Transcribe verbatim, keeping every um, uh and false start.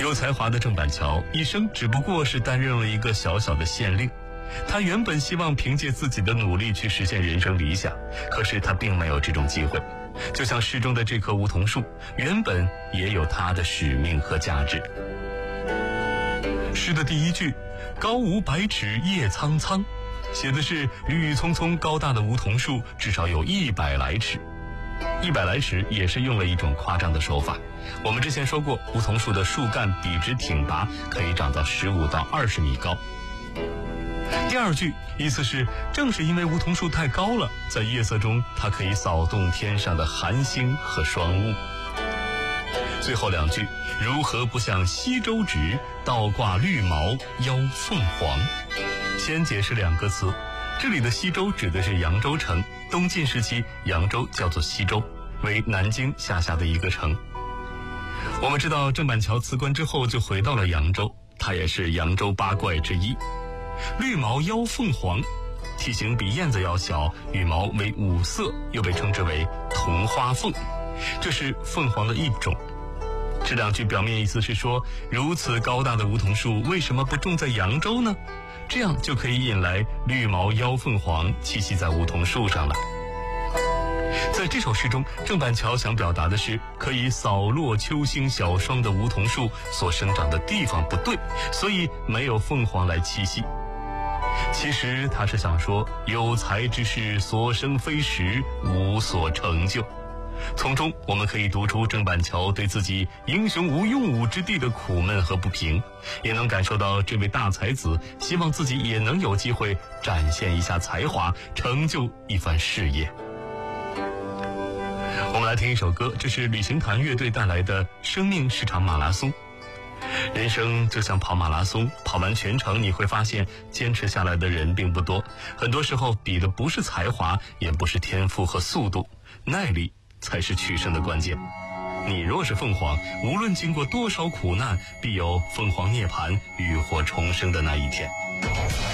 有才华的郑板桥一生只不过是担任了一个小小的县令。他原本希望凭借自己的努力去实现人生理想，可是他并没有这种机会。就像诗中的这棵梧桐树，原本也有它的使命和价值。诗的第一句“高无百尺叶苍苍”，写的是郁郁葱葱高大的梧桐树至少有一百来尺。一百来尺也是用了一种夸张的手法。我们之前说过，梧桐树的树干笔直挺拔，可以长到十五到二十米高。第二句意思是，正是因为梧桐树太高了，在夜色中它可以扫动天上的寒星和霜雾。最后两句，如何不向西洲直，倒挂绿毛邀凤凰。先解释两个词，这里的西洲指的是扬州城，东晋时期扬州叫做西洲，为南京下辖的一个城。我们知道郑板桥辞官之后就回到了扬州，他也是扬州八怪之一。绿毛邀凤凰，体型比燕子要小，羽毛为五色，又被称之为同花凤，这是凤凰的一种。这两句表面意思是说，如此高大的梧桐树为什么不种在扬州呢？这样就可以引来绿毛邀凤凰栖息在梧桐树上了。在这首诗中，郑板桥想表达的是，可以扫落秋星小霜的梧桐树所生长的地方不对，所以没有凤凰来栖息。其实他是想说，有才之士所生非时，无所成就。从中我们可以读出郑板桥对自己英雄无用武之地的苦闷和不平，也能感受到这位大才子希望自己也能有机会展现一下才华，成就一番事业。我们来听一首歌，这是旅行团乐队带来的《生命是场马拉松》。人生就像跑马拉松，跑完全程你会发现坚持下来的人并不多，很多时候比的不是才华，也不是天赋和速度，耐力才是取胜的关键。你若是凤凰，无论经过多少苦难，必有凤凰涅槃、浴火重生的那一天。